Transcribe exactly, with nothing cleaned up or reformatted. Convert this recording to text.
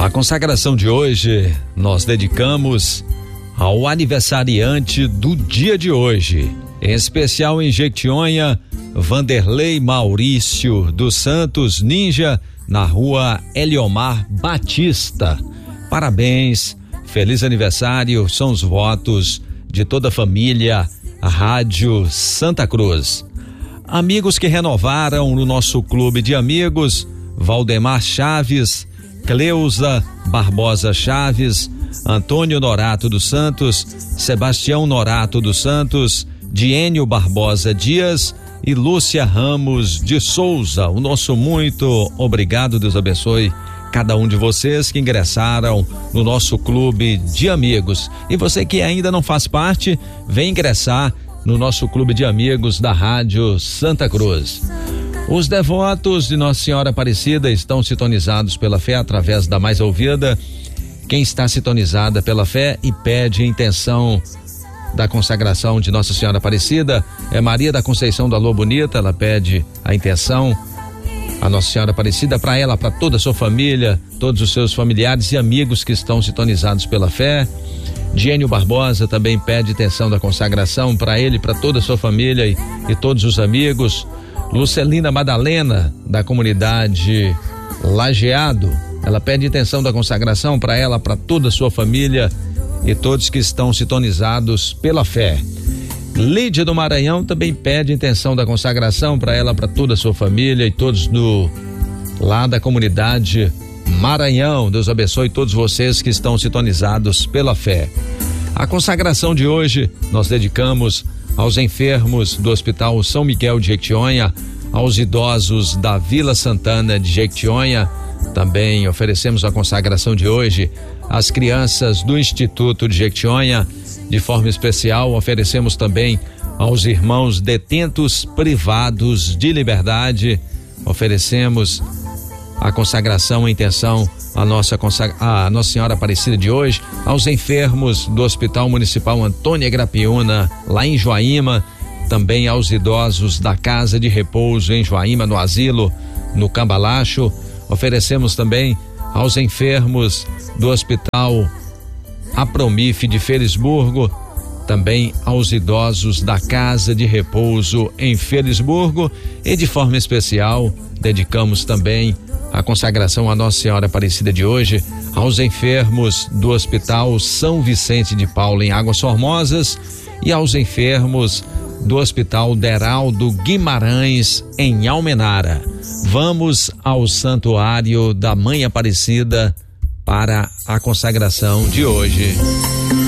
A consagração de hoje nós dedicamos ao aniversariante do dia de hoje, em especial em Jequitinhonha, Vanderlei Maurício dos Santos Ninja, na rua Eliomar Batista. Parabéns, feliz aniversário, são os votos de toda a família, a Rádio Santa Cruz. Amigos que renovaram no nosso clube de amigos: Valdemar Chaves, Cleusa Barbosa Chaves, Antônio Norato dos Santos, Sebastião Norato dos Santos, Diênio Barbosa Dias e Lúcia Ramos de Souza. O nosso muito obrigado, Deus abençoe cada um de vocês que ingressaram no nosso clube de amigos. E você que ainda não faz parte, vem ingressar no nosso clube de amigos da Rádio Santa Cruz. Os devotos de Nossa Senhora Aparecida estão sintonizados pela fé através da mais ouvida. Quem está sintonizada pela fé e pede a intenção da consagração de Nossa Senhora Aparecida é Maria da Conceição da Lua Bonita. Ela pede a intenção a Nossa Senhora Aparecida para ela, para toda a sua família, todos os seus familiares e amigos que estão sintonizados pela fé. Diênio Barbosa também pede intenção da consagração para ele, para toda a sua família e, e todos os amigos. Lucelina Madalena, da comunidade Lajeado, ela pede intenção da consagração para ela, para toda a sua família e todos que estão sintonizados pela fé. Lídia do Maranhão também pede intenção da consagração para ela, para toda a sua família e todos do lá da comunidade Maranhão. Deus abençoe todos vocês que estão sintonizados pela fé. A consagração de hoje nós dedicamos aos enfermos do Hospital São Miguel de Jequitinhonha, aos idosos da Vila Santana de Jequitinhonha. Também oferecemos a consagração de hoje às crianças do Instituto de Jequitinhonha. De forma especial, oferecemos também aos irmãos detentos privados de liberdade. Oferecemos a consagração em intenção à nossa, consagra... à Nossa Senhora Aparecida de hoje, aos enfermos do Hospital Municipal Antônia Grapiúna, lá em Joaíma, também aos idosos da Casa de Repouso em Joaíma, no asilo, no Cambalacho. Oferecemos também aos enfermos do Hospital Apromif de Felisburgo, também aos idosos da Casa de Repouso em Felisburgo, e de forma especial dedicamos também a consagração à Nossa Senhora Aparecida de hoje aos enfermos do Hospital São Vicente de Paulo em Águas Formosas e aos enfermos do Hospital Deraldo Guimarães em Almenara. Vamos ao Santuário da Mãe Aparecida para a consagração de hoje.